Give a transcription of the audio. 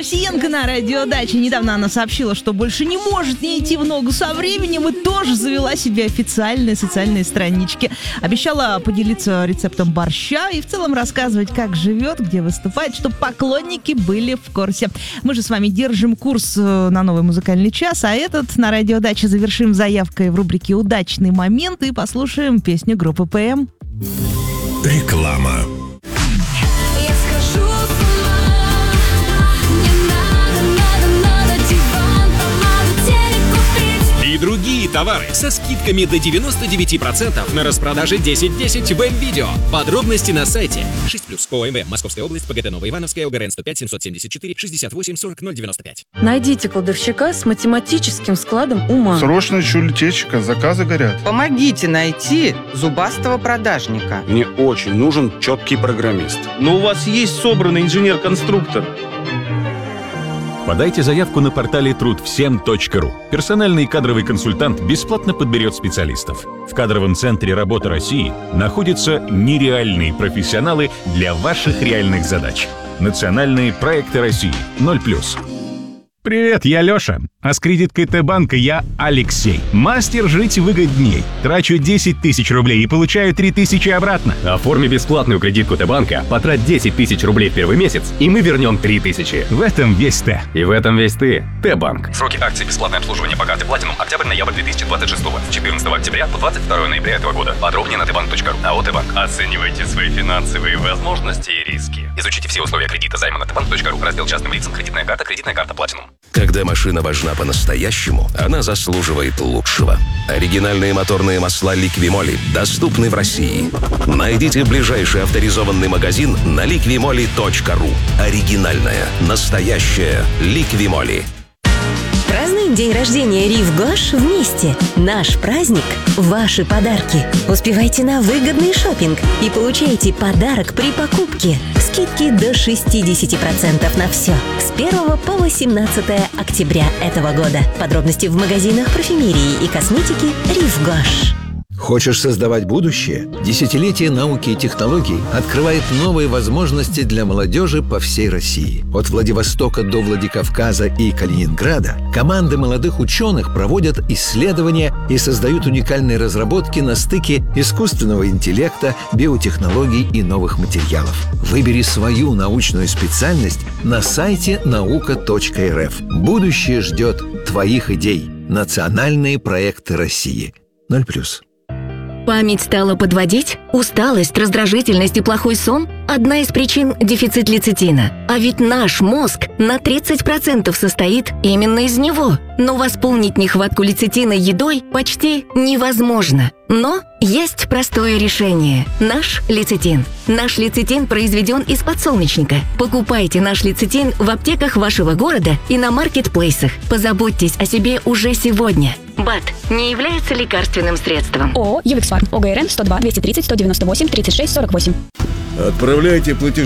Овсиенко на радио Дача. Недавно она сообщила, что больше не может не идти в ногу со временем и тоже завела себе официальные социальные странички. Обещала поделиться рецептом борща и в целом рассказывать, как живет, где выступает, чтобы поклонники были в курсе. Мы же с вами держим курс на новый музыкальный час, а этот на радио Дача завершим заявкой в рубрике «Удачный момент» и послушаем песню группы ПМ. Реклама. И другие товары со скидками до 99% на распродаже 10-10 в М-Видео. Подробности на сайте 6+, ОМВ, Московская область, ПГТ Новоивановская, ОГРН 105 774 68 40 095. Найдите кладовщика с математическим складом ума. Срочно чуль-течка, заказы горят. Помогите найти зубастого продажника. Мне очень нужен четкий программист. Но у вас есть собранный инженер-конструктор. Подайте заявку на портале трудвсем.ру. Персональный кадровый консультант бесплатно подберет специалистов. В кадровом центре «Работа России» находятся нереальные профессионалы для ваших реальных задач. Национальные проекты России 0+. Привет, я Лёша, а с кредиткой Т-банка я Алексей. Мастер жить выгодней. Трачу 10 тысяч рублей и получаю 3 тысячи обратно. Оформи бесплатную кредитку Т-банка, потрать 10 тысяч рублей в первый месяц, и мы вернем 3 тысячи. В этом весь Т. И в этом весь ты. Т-банк. Сроки акций бесплатное обслуживание по карте Platinum октябрь-ноябрь 2026 с 14 октября по 22 ноября этого года. Подробнее на tbank.ru. АО Т-банк. Оценивайте свои финансовые возможности и риски. Изучите все условия кредита займа на tbank.ru. Раздел частным лицам. Кредитная карта Platinum. Когда машина важна по-настоящему, она заслуживает лучшего. Оригинальные моторные масла Liqui-Moly доступны в России. Найдите ближайший авторизованный магазин на liqui-moly.ru. Оригинальная, настоящая Liqui-Moly. Празднуем день рождения Рив Гош вместе. Наш праздник – ваши подарки. Успевайте на выгодный шопинг и получайте подарок при покупке. Скидки до 60% на все. С 1 по 18 октября этого года. Подробности в магазинах парфюмерии и косметики Рив Гош. Хочешь создавать будущее? Десятилетие науки и технологий открывает новые возможности для молодежи по всей России. От Владивостока до Владикавказа и Калининграда команды молодых ученых проводят исследования и создают уникальные разработки на стыке искусственного интеллекта, биотехнологий и новых материалов. Выбери свою научную специальность на сайте nauka.rf. Будущее ждет твоих идей. Национальные проекты России. 0+. Память стала подводить? Усталость, раздражительность и плохой сон – одна из причин – дефицит лецитина. А ведь наш мозг на 30% состоит именно из него. Но восполнить нехватку лецитина едой почти невозможно. Но есть простое решение – наш лецитин. Наш лецитин произведен из подсолнечника. Покупайте наш лецитин в аптеках вашего города и на маркетплейсах. Позаботьтесь о себе уже сегодня. БАД не является лекарственным средством. ООО «Ювексфарм», ОГРН 102 230 198 36 48. Отправляйте платежи